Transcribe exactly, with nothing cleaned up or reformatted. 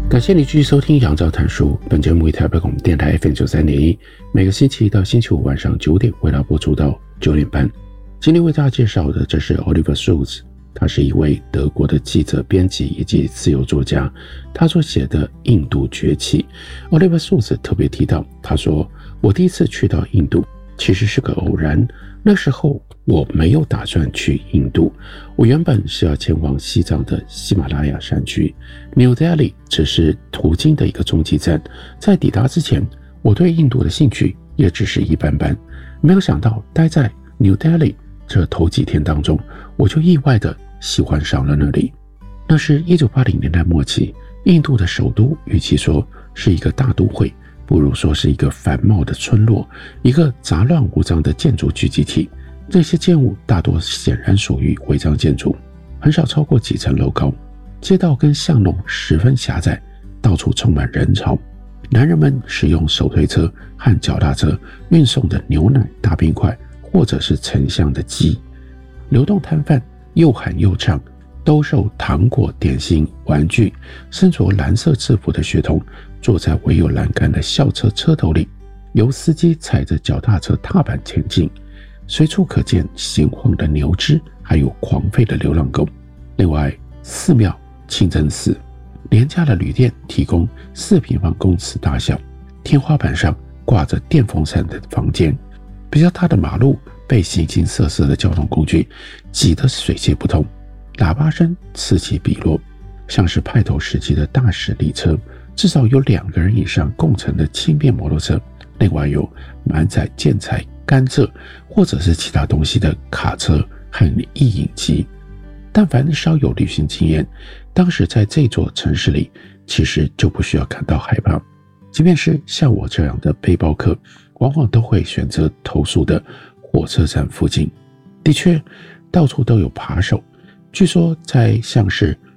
感谢你继续收听杨照谈书，本节目以台北广播电台 F M 九三点一，每个星期一到星期五晚上九点为大家播出到九点半。今天为大家介绍的，这是 Oliver Schultz， 他是一位德国的记者、编辑以及自由作家，他所写的《印度崛起》。Oliver Schultz 特别提到，他说：“我第一次去到印度其实是个偶然，那时候我没有打算去印度，我原本是要前往西藏的喜马拉雅山区 New Delhi 只是途经的一个中继站，在抵达之前，我对印度的兴趣也只是一般般，没有想到待在 New Delhi 这头几天当中，我就意外的喜欢上了那里。那是一九八零年代末期，印度的首都与其说是一个大都会，不如说是一个繁茂的村落，一个杂乱无章的建筑聚集体。这些建物大多显然属于违章建筑，很少超过几层楼高，街道跟巷弄十分狭窄，到处充满人潮。男人们使用手推车和脚踏车运送的牛奶、大冰块或者是沉香的鸡。流动摊贩又喊又唱，兜售糖果、点心、玩具。身着蓝色制服的学童坐在围有栏杆的校车车头里，由司机踩着脚踏车踏板前进。随处可见闲晃的牛只，还有狂吠的流浪狗。另外，寺庙、清真寺、廉价的旅店提供四平方公尺大小，天花板上挂着电风扇的房间。比较大的马路被形形色色的交通工具挤得水泄不通，喇叭声此起彼落，像是派头时期的大驶力车，至少有两个人以上共乘的轻便摩托车，另外有满载建材、甘蔗或者是其他东西的卡车和印影机。但凡稍有旅行经验，当时在这座城市里其实就不需要感到害怕，即便是像我这样的背包客，往往都会选择投宿的火车站附近。的确，到处都有扒手，据说在像是